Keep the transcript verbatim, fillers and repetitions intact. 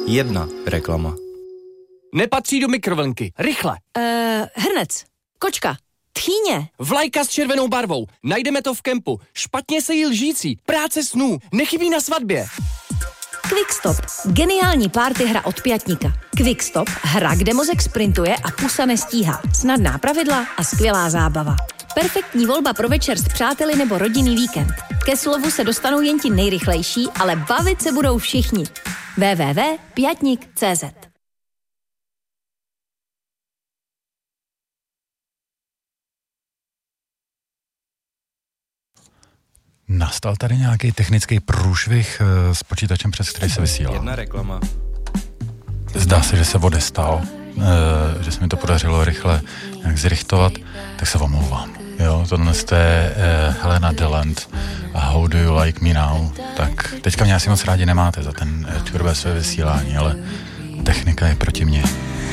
Jedna reklama. Nepatří do mikrovlnky. Rychle. Uh, hrnec. Kočka. Tchýně. Vlajka s červenou barvou. Najdeme to v kempu. Špatně se jí lžící. Práce snů. Nechybí na svatbě. Quickstop. Geniální party hra od Pětníka. Quickstop. Hra, kde mozek sprintuje a pusa nestíhá. Snadná pravidla a skvělá zábava. Perfektní volba pro večer s přáteli nebo rodinný víkend. Ke slovu se dostanou jen ti nejrychlejší, ale bavit se budou všichni. w w w tečka pětník tečka c z Nastal tady nějaký technický průšvih s počítačem, přes který se vysílá. Jedna reklama. Zdá se, že se odestal, že se mi to podařilo rychle nějak zrychtovat, tak se omlouvám. Jo, tohle je Helena Deland a How Do You Like Me Now. Tak teďka mě asi moc rádi nemáte za ten čurvé své vysílání, ale technika je proti mně.